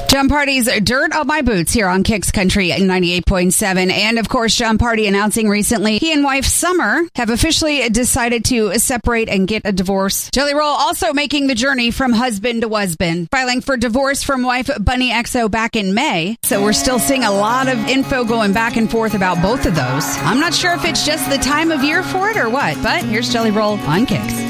Jon Pardi's Dirt on My Boots here on Kicks Country 98.7. And of course, Jon Pardi announcing recently he and wife Summer have officially decided to separate and get a divorce. Jelly Roll also making the journey from husband to husband, filing for divorce from wife Bunny XO back in May. So we're still seeing a lot of info going back and forth about both of those. I'm not sure if it's just the time of year for it or what, but here's Jelly Roll on Kicks.